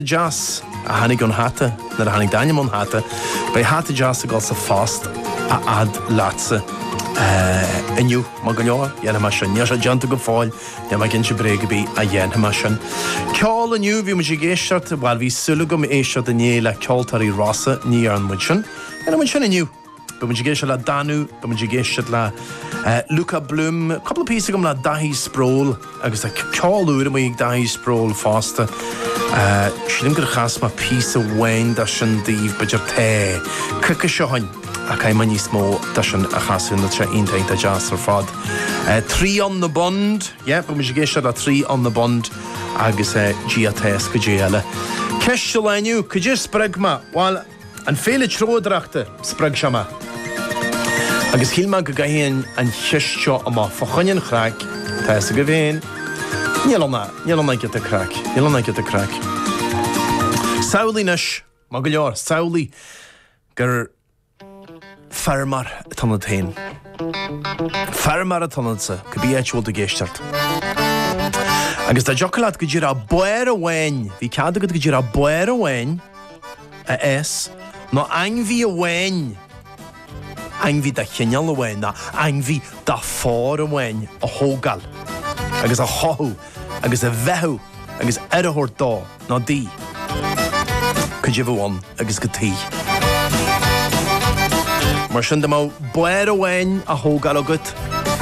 Jazz a hannig an hata na a hannig daine an hata bei hata jazz a gal sa fast a ad latsa iniu má go leor dhéana mar sin níos a deanta go fáil ne má ginn se bréige bí a dhéana mar sin ceáil iniu bhí mu sé géisteart bhil hí sulúgam éisteart a ní le ceoltarí rasa ní ar an muid sin ar an muid sin iniu But when you get la Danu, but when you get la Luca Bloom, a couple of pieces of la Dahi Sproul, I guess like Kalu, and we Dahi Sproul faster. She didn't get a chas ma piece of wine dashin div, but your te, Kikashahan, a kaimani small dashin a chas in the chain tank the jazz or fod. 3 on the bond, yeah, but when you get la 3 on the bond, I guess Giates Kajala. Keshalanu, could you spragma, while and féle tródrachte sprag shama. Agus hilma go gahéan an chiisteo am fachann chrack, tá sa go bhéin. Nílana get a crack. Saulínis, má go leor, saulí gur farmar tan tain. Farmar tansa, go bí éitúil de géisteart. Agus tá jocolate go dtír a buir a bhain, hí cad go dtír a buir a bhain, a es, no angvi a wen. Angvi da chenal a wen, na angvi da fór a wen, a hógal. Agus a hóhu, agus a vehu, agus erahor da, na di. Could you have one, agus go tí. Mar sin má buir a wen, a hógal a gut.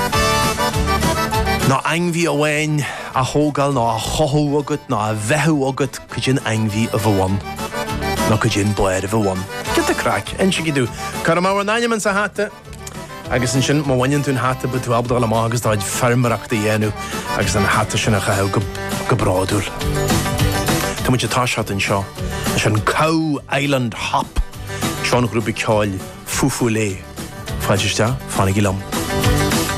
Na angvi a wen, a hógal, na a hóhu a gut, na a vehu a gut, could you angvi of a one. No could you buir of a one. Get the crack, and she do. Caramara Nanyman sa hata. Agus in shin, ma wanyan tún hata, but to abdal am agus da farmerach the yenu. Agus an hata shin a chau gabradul. To much a tashat in shaw. Shin Cow Island Hop. Sean Gruby Kyle Fufule. Fajista, Fanigilam.